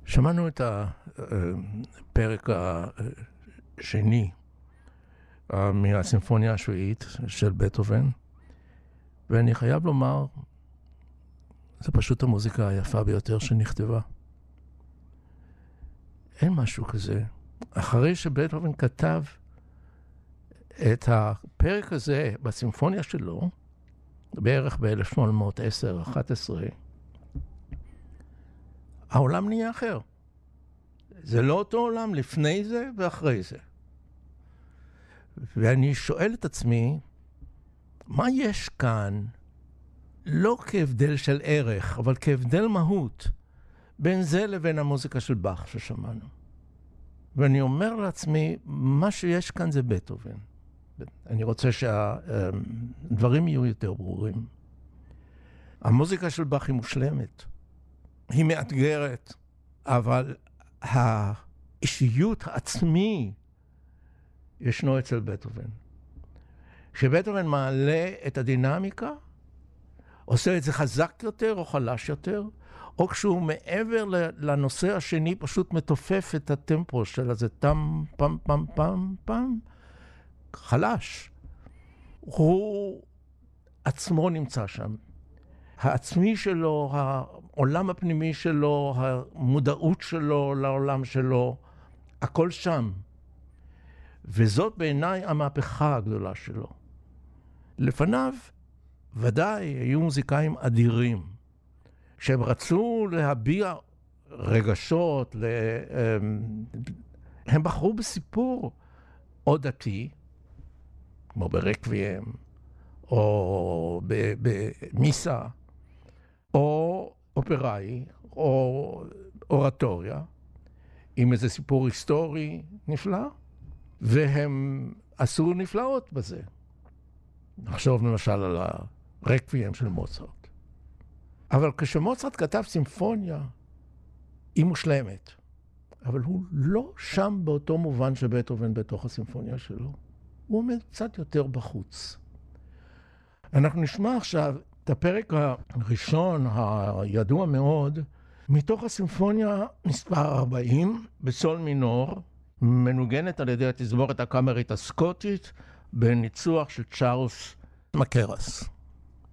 שמענו את הפרק השני מהסימפוניה השביעית של בטהובן, ואני חייב לומר, זה פשוט המוזיקה היפה ביותר שנכתבה. אין משהו כזה. אחרי שבטהובן כתב את הפרק הזה בסימפוניה שלו, בערך ב-1810-11, העולם נהיה אחר. זה לא אותו עולם לפני זה ואחרי זה. ואני שואל את עצמי, מה יש כאן, לא כהבדל של ערך, אבל כהבדל מהות, בין זה לבין המוזיקה של באך ששמענו. ואני אומר לעצמי, מה שיש כאן זה בטהובן. אני רוצה שהדברים יהיו יותר ברורים. המוזיקה של באך היא מושלמת. היא מאתגרת, אבל האישיות העצמי ישנו אצל בטהובן. כשבטהובן מעלה את הדינמיקה, עושה את זה חזק יותר או חלש יותר, או כשהוא מעבר לנושא השני, פשוט מתופף את הטמפו של הזה, טם, פם, פם, פם, פם, חלש. הוא עצמו נמצא שם. העצמי שלו, העולם הפנימי שלו, המודעות שלו לעולם שלו, הכל שם. וזאת בעיניי המהפכה הגדולה שלו. לפניו, ודאי, היו מוזיקאים אדירים, שהם רצו להביע רגשות, הם בחרו בסיפור או דתי, כמו ברקוויאם, או במיסה, או אופראי, או אורטוריה, עם איזה סיפור היסטורי נפלא, והם עשו נפלאות בזה. נחשוב למשל על הרקוויאם של מוצרט. אבל כשמוצרט כתב סימפוניה, היא מושלמת. אבל הוא לא שם באותו מובן שבטהובן בתוך הסימפוניה שלו. הוא עומד קצת יותר בחוץ. אנחנו נשמע עכשיו את הפרק הראשון הידוע מאוד, מתוך הסימפוניה מספר 40, בסול מינור, מנוגנת על ידי התזמורת הקאמרית הסקוטית, בניצוח של צ'ארלס מקרס.